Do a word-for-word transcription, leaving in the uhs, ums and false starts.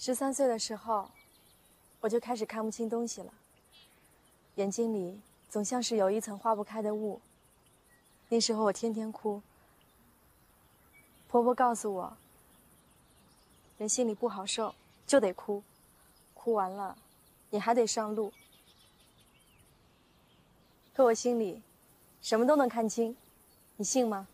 十三岁的时候，我就开始看不清东西了，眼睛里总像是有一层化不开的雾。那时候我天天哭。婆婆告诉我，人心里不好受，就得哭，哭完了，你还得上路。可我心里什么都能看清，你信吗？